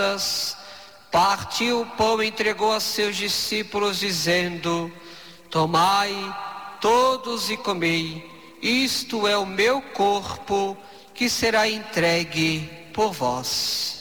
partiu o pão e entregou a seus discípulos, dizendo: tomai todos e comei, isto é o meu corpo, que será entregue por vós.